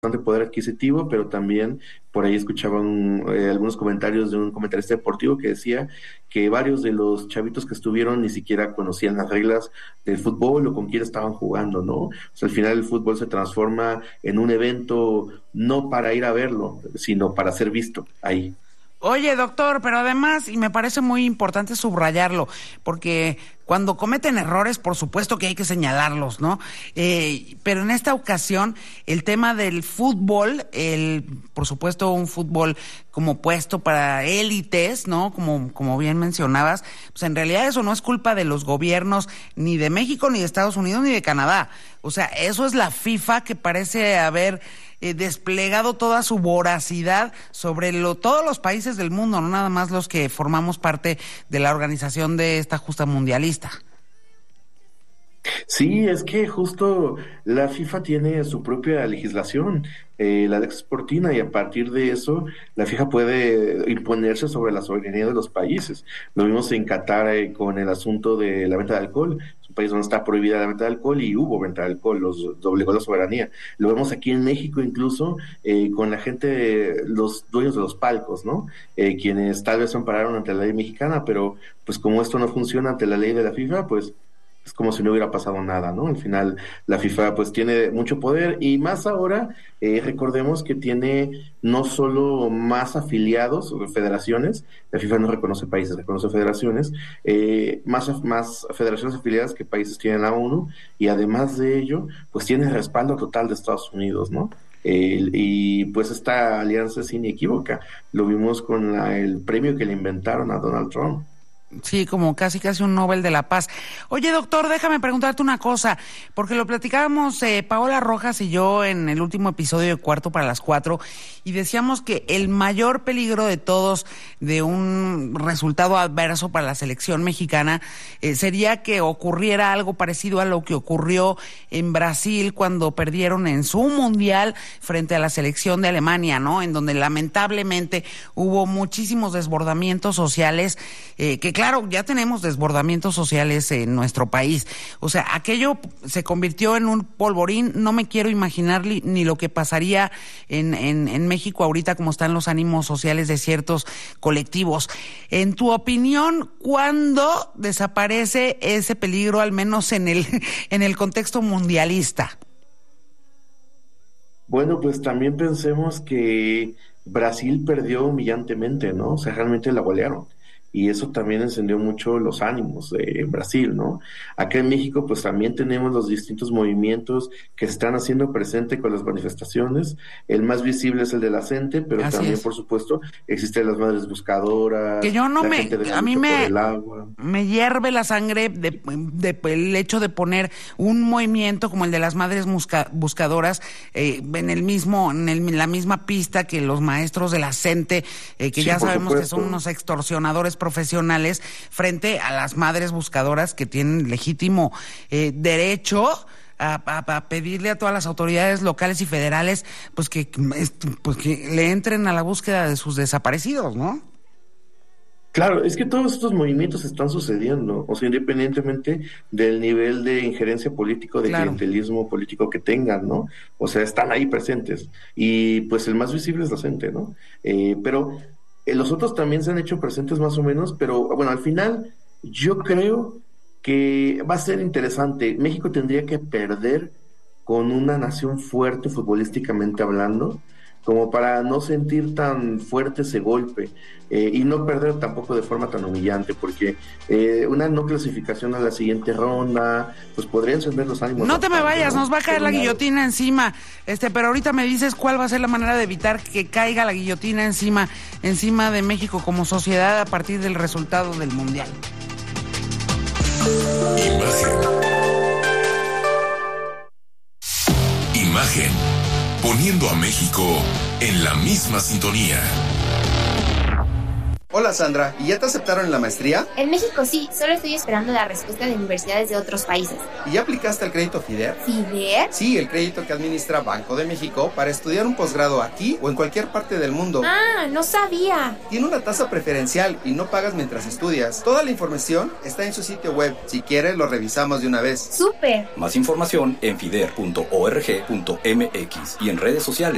bastante poder adquisitivo, pero también por ahí escuchaban algunos comentarios de un comentarista deportivo que decía que varios de los chavitos que estuvieron ni siquiera conocían las reglas del fútbol o con quién estaban jugando, ¿no? O sea, al final el fútbol se transforma en un evento no para ir a verlo, sino para ser visto ahí. Oye, doctor, pero además, y me parece muy importante subrayarlo, porque cuando cometen errores, por supuesto que hay que señalarlos, ¿no? Pero en esta ocasión, el tema del fútbol, por supuesto, un fútbol como puesto para élites, ¿no? Como bien mencionabas, pues en realidad eso no es culpa de los gobiernos ni de México, ni de Estados Unidos, ni de Canadá. O sea, eso es la FIFA que parece haber desplegado toda su voracidad sobre todos los países del mundo, no nada más los que formamos parte de la organización de esta justa mundialista. Sí, es que justo la FIFA tiene su propia legislación, la Lex Sportina, y a partir de eso la FIFA puede imponerse sobre la soberanía de los países. Lo vimos en Qatar con el asunto de la venta de alcohol. Es un país donde está prohibida la venta de alcohol y hubo venta de alcohol, los doblegó la soberanía. Lo vemos aquí en México incluso con la gente, los dueños de los palcos, ¿no? Quienes tal vez se ampararon ante la ley mexicana, pero pues como esto no funciona ante la ley de la FIFA, pues es como si no hubiera pasado nada, ¿no? Al final la FIFA pues tiene mucho poder y más ahora, recordemos que tiene no solo más afiliados, federaciones, la FIFA no reconoce países, reconoce federaciones, más federaciones afiliadas que países tienen la ONU, y además de ello, pues tiene el respaldo total de Estados Unidos, ¿no? Y pues esta alianza es inequívoca, lo vimos con el premio que le inventaron a Donald Trump. Sí, como casi un Nobel de la Paz. Oye, doctor, déjame preguntarte una cosa, porque lo platicábamos Paola Rojas y yo en el último episodio de Cuarto para las 4, y decíamos que el mayor peligro de todos de un resultado adverso para la selección mexicana sería que ocurriera algo parecido a lo que ocurrió en Brasil cuando perdieron en su mundial frente a la selección de Alemania, ¿no? En donde lamentablemente hubo muchísimos desbordamientos sociales, que claro, ya tenemos desbordamientos sociales en nuestro país. O sea, aquello se convirtió en un polvorín. No me quiero imaginar ni lo que pasaría en México ahorita, como están los ánimos sociales de ciertos colectivos. En tu opinión, ¿cuándo desaparece ese peligro, al menos en el contexto mundialista? Bueno, pues también pensemos que Brasil perdió humillantemente, ¿no? O sea, realmente la golearon. Y eso también encendió mucho los ánimos de Brasil, ¿no? Acá en México, pues también tenemos los distintos movimientos que están haciendo presente con las manifestaciones. El más visible es el de la gente, pero Así también, es. por supuesto, existen las madres buscadoras, Que yo no la gente de la a mí lucha por el agua. me hierve la sangre el hecho de poner un movimiento como el de las madres buscadoras en la misma pista que los maestros de la CENTE, que Sí, ya por sabemos supuesto. que son unos extorsionadores profesionales, frente a las madres buscadoras que tienen legítimo derecho a pedirle a todas las autoridades locales y federales pues que le entren a la búsqueda de sus desaparecidos, ¿no? Claro, es que todos estos movimientos están sucediendo, o sea, independientemente del nivel de injerencia político, de Claro. clientelismo político que tengan, ¿no? O sea, están ahí presentes. Y pues el más visible es la gente, ¿no? Pero los otros también se han hecho presentes más o menos, pero bueno, al final yo creo que va a ser interesante. México tendría que perder con una nación fuerte futbolísticamente hablando, como para no sentir tan fuerte ese golpe, y no perder tampoco de forma tan humillante, porque una no clasificación a la siguiente ronda pues podría encender los ánimos. No te me bastante, vayas, ¿no? nos va a caer Por la un lado. guillotina encima, pero ahorita me dices cuál va a ser la manera de evitar que caiga la guillotina encima de México como sociedad a partir del resultado del Mundial. Imagen. Poniendo a México en la misma sintonía. Hola Sandra, ¿y ya te aceptaron en la maestría? En México sí, solo estoy esperando la respuesta de universidades de otros países. ¿Y ya aplicaste el crédito FIDER? ¿FIDER? Sí, el crédito que administra Banco de México para estudiar un posgrado aquí o en cualquier parte del mundo. Ah, no sabía. Tiene una tasa preferencial y no pagas mientras estudias. Toda la información está en su sitio web. Si quieres, lo revisamos de una vez. ¡Súper! Más información en fider.org.mx y en redes sociales.